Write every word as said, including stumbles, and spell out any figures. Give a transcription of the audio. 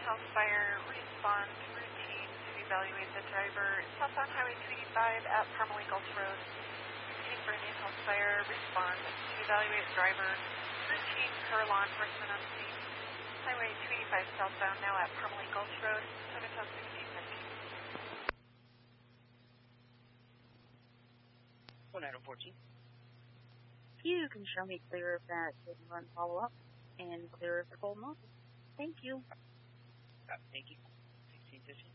House Fire, respond routine to evaluate the driver southbound Highway two eighty-five at Parmalee Gulch Road. Repeating for Indian House Fire, respond to evaluate driver routine per law enforcement on scene. Highway two eighty-five southbound now at Parmalee Gulch Road, seven ten sixteen fifteen. one nine fourteen. You can show me clear of that hit and run follow-up and clear of the cold motion. Thank you. Uh, thank you. sixteen fifteen.